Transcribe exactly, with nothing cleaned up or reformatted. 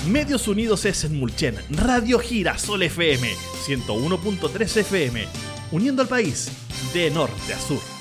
Medios Unidos es en Mulchen, Radio Girasol F M, ciento uno punto tres F M, uniendo al país de norte a sur.